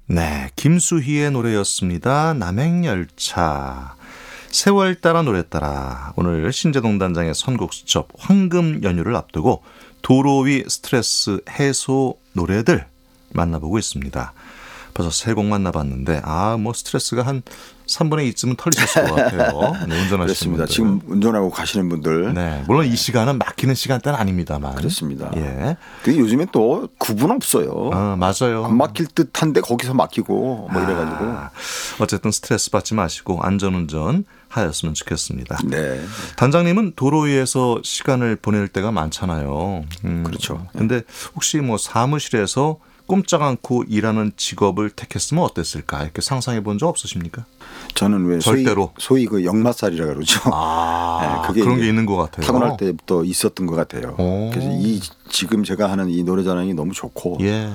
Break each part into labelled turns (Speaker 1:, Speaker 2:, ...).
Speaker 1: 네, 김수희의 노래였습니다. 남행열차. 세월 따라 노래 따라. 오늘 신재동 단장의 선곡 수첩 황금 연휴를 앞두고 도로 위 스트레스 해소 노래들 만나보고 있습니다. 벌써 세 곡 만나봤는데 뭐 스트레스가 한 3분의 2쯤은 털리셨을 것 같아요. 네, 운전하시는 분들.
Speaker 2: 지금 운전하고 가시는 분들.
Speaker 1: 네, 물론 이 시간은 막히는 시간대는 아닙니다만.
Speaker 2: 그렇습니다.
Speaker 1: 예.
Speaker 2: 근데 요즘에 또 구분 없어요.
Speaker 1: 맞아요.
Speaker 2: 안 막힐 듯한데 거기서 막히고 뭐 이래가지고.
Speaker 1: 어쨌든 스트레스 받지 마시고 안전운전 하였으면 좋겠습니다.
Speaker 2: 네.
Speaker 1: 단장님은 도로 위에서 시간을 보낼 때가 많잖아요.
Speaker 2: 그렇죠.
Speaker 1: 근데 혹시 뭐 사무실에서 꼼짝 않고 일하는 직업을 택했으면 어땠을까? 이렇게 상상해 본 적 없으십니까?
Speaker 2: 저는 왜
Speaker 1: 절대로
Speaker 2: 소위 그 역마살이라 그러죠.
Speaker 1: 네,
Speaker 2: 그게
Speaker 1: 그런 게 있는 것 같아요.
Speaker 2: 타고날 때부터 있었던 것 같아요. 그래서 지금 제가 하는 이 노래자랑이 너무 좋고,
Speaker 1: 예.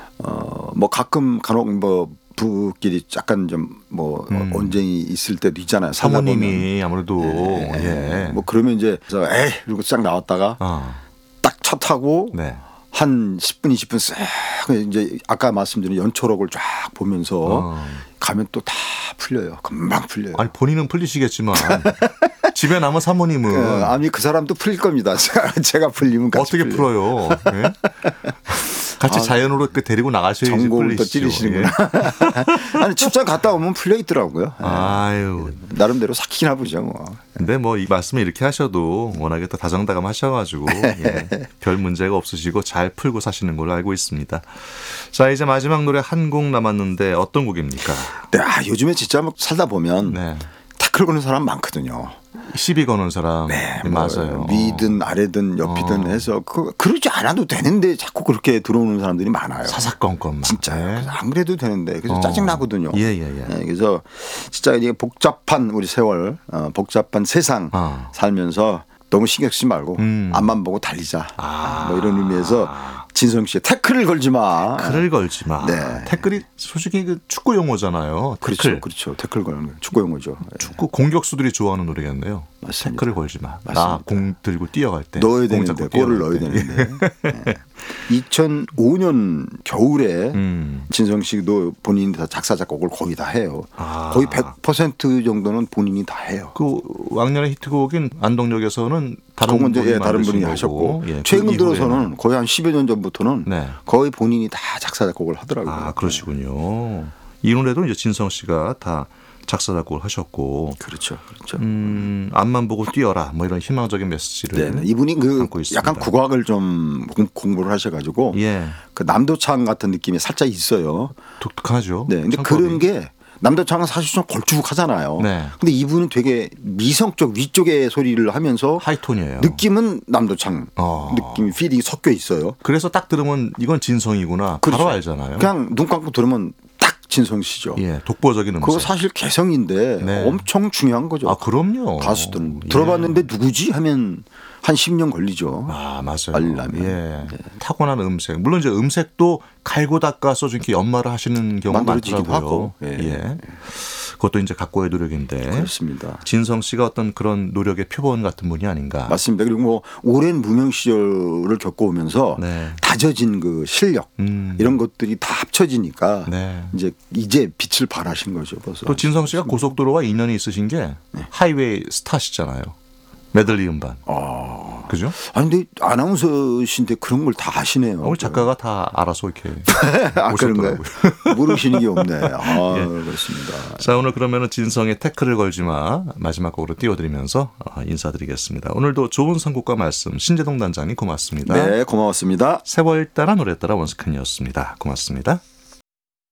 Speaker 2: 뭐 가끔 간혹 뭐 부끼리 약간 좀 뭐 언쟁이 있을 때도 있잖아요.
Speaker 1: 사모님이 아무래도
Speaker 2: 뭐 그러면 이제 그래서 에이 이러고 싹 나왔다가 딱 차 타고.
Speaker 1: 네.
Speaker 2: 한 10분, 20분 싹 이제 아까 말씀드린 연초록을 쫙 보면서 가면 또 다 풀려요. 금방 풀려요.
Speaker 1: 아니 본인은 풀리시겠지만 집에 남은 사모님은
Speaker 2: 아니 그 사람도 풀릴 겁니다. 제가 풀리면 같이
Speaker 1: 어떻게 풀어요? 네? 같이 자연으로 데리고 나가셔야지
Speaker 2: 전공을 또
Speaker 1: 풀리시죠.
Speaker 2: 찌르시는구나.
Speaker 1: 예.
Speaker 2: 아니 출장 갔다 오면 풀려 있더라고요.
Speaker 1: 아유,
Speaker 2: 나름대로 삭히나 보죠. 뭐.
Speaker 1: 근데 뭐 이 말씀을 이렇게 하셔도 워낙에 또 다정다감하셔가지고 별 문제가 없으시고 잘 풀고 사시는 걸로 알고 있습니다. 자, 이제 마지막 노래 한 곡 남았는데 어떤 곡입니까?
Speaker 2: 네, 요즘에 진짜 뭐 살다 보면 태클 거는 사람 많거든요.
Speaker 1: 시비 거는 사람.
Speaker 2: 네,
Speaker 1: 맞아요.
Speaker 2: 위든 아래든 옆이든 해서 그러지 않아도 되는데 자꾸 그렇게 들어오는 사람들이 많아요.
Speaker 1: 사사건건.
Speaker 2: 진짜요. 안 그래도 되는데 그래서 짜증 나거든요.
Speaker 1: 예.
Speaker 2: 그래서 진짜 이게 복잡한 우리 세월, 복잡한 세상 살면서 너무 신경 쓰지 말고 앞만 보고 달리자. 뭐 이런 의미에서 진성 씨의 태클을 걸지 마.
Speaker 1: 태클을 걸지 마.
Speaker 2: 네.
Speaker 1: 태클이 솔직히 그 축구 용어잖아요. 태클.
Speaker 2: 그렇죠. 태클 거는 거. 축구 용어죠.
Speaker 1: 축구 공격수들이 좋아하는 노래겠네요.
Speaker 2: 맞습니다.
Speaker 1: 태클을 걸지 마.
Speaker 2: 맞습니다.
Speaker 1: 나 공 들고 뛰어갈 때.
Speaker 2: 넣어야 되는데 골을 넣어야 되는데. 2005년 겨울에 진성 씨도 본인이 다 작사 작곡을 거의 다 해요. 거의 100% 정도는 본인이 다 해요.
Speaker 1: 그 왕년의 히트곡인 안동역에서는 다른
Speaker 2: 분이 하셨고 최근 들어서는 거의 한 10여 년 전부터는 거의 본인이 다 작사 작곡을 하더라고요.
Speaker 1: 그러시군요. 이 노래도 이제 진성 씨가 다 작사 작곡을 하셨고.
Speaker 2: 그렇죠.
Speaker 1: 앞만 보고 뛰어라 뭐 이런 희망적인 메시지를
Speaker 2: 이분이
Speaker 1: 담고 있습니다.
Speaker 2: 약간 국악을 좀 공부를 하셔가지고 그 남도창 같은 느낌이 살짝 있어요.
Speaker 1: 독특하죠.
Speaker 2: 네, 근데 그런 게 남도창은 사실 좀 걸쭉하잖아요. 근데 이분은 되게 미성적 위쪽의 소리를 하면서
Speaker 1: 하이톤이에요.
Speaker 2: 느낌은 남도창 느낌 필이 섞여 있어요.
Speaker 1: 그래서 딱 들으면 이건 진성이구나. 바로 알잖아요.
Speaker 2: 그냥 눈 감고 들으면 딱 진성 씨죠.
Speaker 1: 독보적인 음색.
Speaker 2: 그거 사실 개성인데 엄청 중요한 거죠.
Speaker 1: 그럼요.
Speaker 2: 가수들은 들어봤는데 누구지 하면 한 10년 걸리죠.
Speaker 1: 맞아요.
Speaker 2: 알려면.
Speaker 1: 타고난 음색. 물론 이제 음색도 갈고 닦아서 이렇게 연마를 하시는 경우가 많더라고요. 그것도 이제 각고의 노력인데.
Speaker 2: 그렇습니다.
Speaker 1: 진성 씨가 어떤 그런 노력의 표본 같은 분이 아닌가.
Speaker 2: 맞습니다. 그리고 뭐 오랜 무명 시절을 겪어오면서 다져진 그 실력 이런 것들이 다 합쳐지니까 이제 빛을 발하신 거죠. 벌써.
Speaker 1: 또 진성 씨가 고속도로와 인연이 있으신 게 하이웨이 스타시잖아요. 메들리 음반. 그죠?
Speaker 2: 아니, 근데 아나운서신데 그런 걸 다 아시네요.
Speaker 1: 우리 작가가 다 알아서 이렇게.
Speaker 2: 그런가요? 모르시는 게 없네. 그렇습니다.
Speaker 1: 자, 오늘 그러면은 진성의 태클을 걸지 마 마지막 곡으로 띄워드리면서 인사드리겠습니다. 오늘도 좋은 선곡과 말씀 신재동 단장님 고맙습니다.
Speaker 2: 네, 고마웠습니다.
Speaker 1: 세월 따라 노래 따라 원스캔이었습니다. 고맙습니다.